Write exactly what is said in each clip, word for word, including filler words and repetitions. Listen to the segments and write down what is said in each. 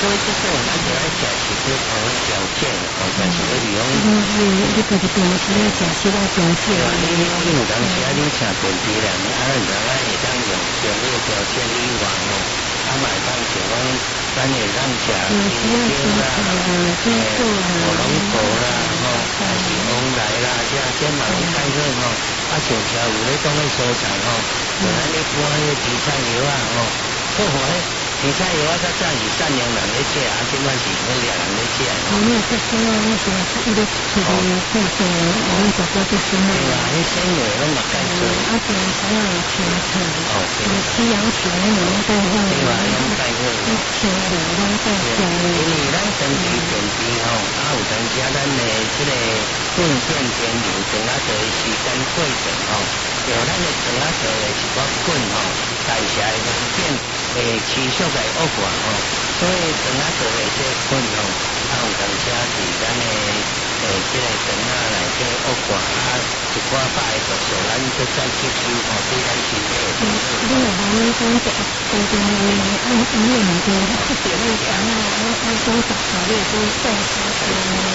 所以这种咱就要吃一个好条件，哦，就是说利用。 嗯嗯，你家己平时要吃适当条件。 对啊，你你有当时啊，你请便宜人，啊，然后咱会当用上个条件以外哦，啊，嘛会当像讲，咱会当吃香蕉啦，诶，火龙果啦，吼，还是翁来啦，这这嘛有介绍吼，啊，像车有咧讲个蔬菜吼，像咱咧搬迄个皮菜油啊，吼，好好咧。皮菜油啊，较早是善良人咧食，啊，即摆是好掠人咧食。 哦，那这些啊，那是他一个出的故事，我们大家都是那个。 对啊，迄纤维拢嘛介多。 啊，对，还要有青菜。 哦，对。 西洋芹那种带上。 对啊，拢带过。 青菜拢带上。 因为咱长期电池吼，啊，有当时啊，咱的即个顿变天流长啊长的时间过长吼，就咱的长啊长的一个滚吼，代谢的方面会持续来恶化吼，所以长啊长的这滚吼，啊有当时啊是咱的诶即个长啊来这恶化啊，一寡歹的毒素咱都再吸收吼，对咱身体有帮助。 你若讲你讲这这种的按按按那个，它是那个啊，按按多少条列都算是呃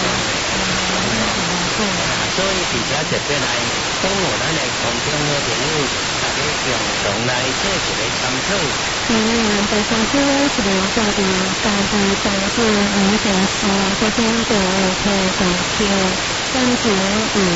呃。 所以伫遮特别来讲我咱的空中好朋友，大家共同来做一个参考。 嗯，在上次我是了解的大地大地影响是这种的可以打球，但是嗯